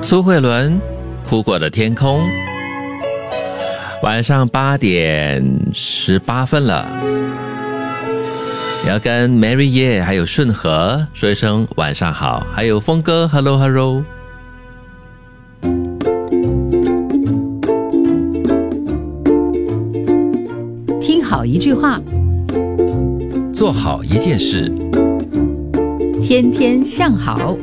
苏慧伦，哭过的天空。晚上8点18分了，也要跟 Mary 叶还有顺和说一声晚上好，还有峰哥 Hello Hello。 听好一句话， 做好一件事， 天天向好。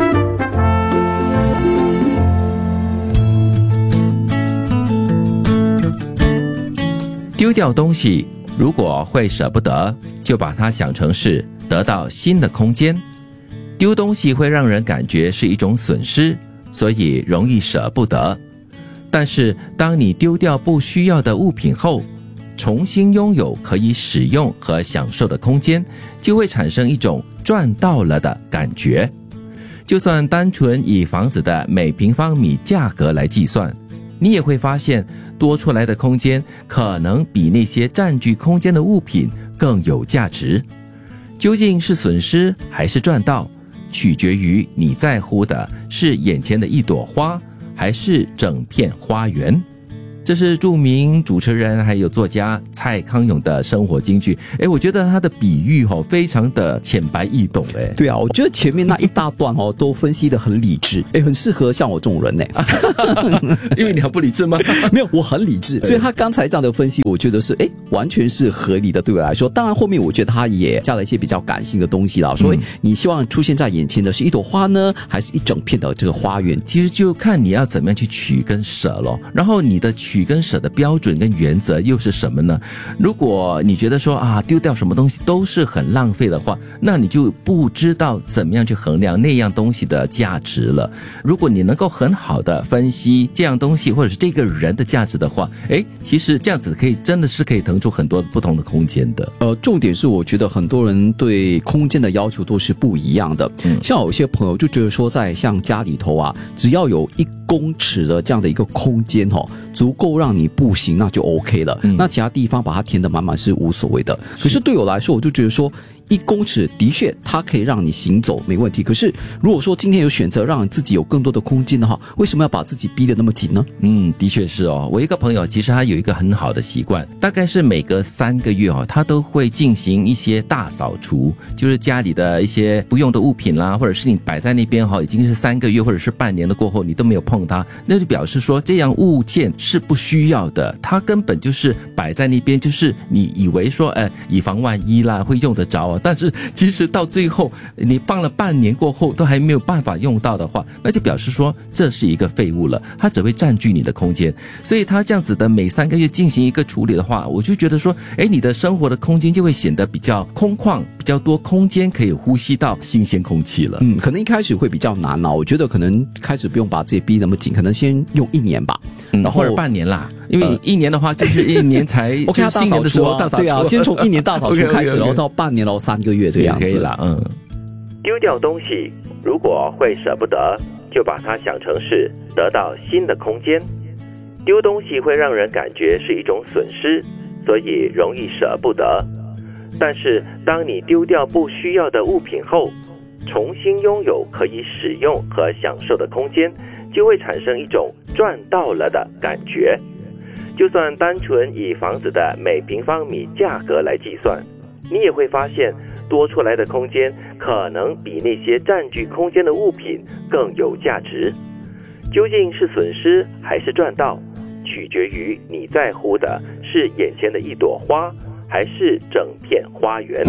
丢掉东西，如果会舍不得，就把它想成是得到新的空间。丢东西会让人感觉是一种损失，所以容易舍不得。但是当你丢掉不需要的物品后，重新拥有可以使用和享受的空间，就会产生一种赚到了的感觉。就算单纯以房子的每平方米价格来计算，你也会发现多出来的空间可能比那些占据空间的物品更有价值。究竟是损失还是赚到，取决于你在乎的是眼前的一朵花，还是整片花园。这是著名主持人还有作家蔡康永的生活金句。我觉得他的比喻非常的浅白易懂。 对啊，我觉得前面那一大段都分析得很理智，很适合像我这种人呢。 因为你很不理智吗？ 没有，我很理智，所以他刚才这样的分析，我觉得是完全是合理的。对我来说，当然后面我觉得他也加了一些比较感性的东西啦，说你希望出现在眼前的是一朵花呢，还是一整片的这个花园？ 其实就看你要怎么样去取跟舍咯。然后你的取跟舍的标准跟原则又是什么呢？如果你觉得说丢掉什么东西都是很浪费的话，那你就不知道怎么样去衡量那样东西的价值了。如果你能够很好的分析这样东西或者是这个人的价值的话，其实这样子真的是可以腾出很多不同的空间的。 重点是我觉得很多人对空间的要求都是不一样的。像有些朋友就觉得说，在像家里头只要有1公尺的这样的一个空间足够让你步行，那就 OK 了。那其他地方把它填得满满是无所谓的。可是对我来说，我就觉得说1公尺的确它可以让你行走没问题，可是如果说今天有选择让自己有更多的空间的话，为什么要把自己逼得那么紧呢？ 的确是我一个朋友其实他有一个很好的习惯，大概是每隔3个月他都会进行一些大扫除，就是家里的一些不用的物品啦，或者是你摆在那边已经是3个月或者是半年的过后你都没有碰它，那就表示说这样物件是不需要的，它根本就是摆在那边，就是你以为说以防万一啦会用得着但是其实到最后你放了半年过后都还没有办法用到的话，那就表示说这是一个废物了，它只会占据你的空间。所以它这样子的每3个月进行一个处理的话，我就觉得说你的生活的空间就会显得比较空旷，比较多空间可以呼吸到新鲜空气了。 可能一开始会比较难我觉得可能开始不用把自己逼那么紧，可能先用1年吧，然后或者半年啦，因为1年的话就是1年才 OK 新年的时候大扫除。 对啊，先从1年大扫除开始然后到半年然后3个月这个样子。 可以啦。 丢掉东西，如果会舍不得，就把它想成是得到新的空间。丢东西会让人感觉是一种损失，所以容易舍不得。但是当你丢掉不需要的物品后，重新拥有可以使用和享受的空间，就会产生一种赚到了的感觉。就算单纯以房子的每平方米价格来计算，你也会发现多出来的空间可能比那些占据空间的物品更有价值。究竟是损失还是赚到，取决于你在乎的是眼前的一朵花，还是整片花园。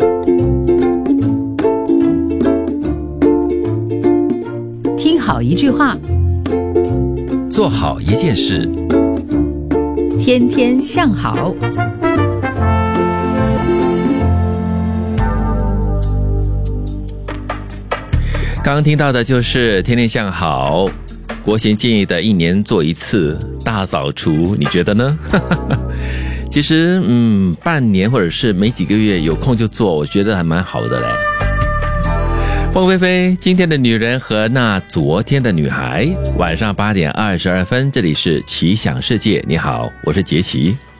听好一句话， 做好一件事， 天天向好。 刚刚听到的就是天天向好，国贤建议的1年做1次大扫除，你觉得呢？其实半年或者是没几个月有空就做，我觉得还蛮好的嘞。凤飞飞，今天的女人和那昨天的女孩，晚上8点22分，这里是奇想世界。你好，我是杰奇。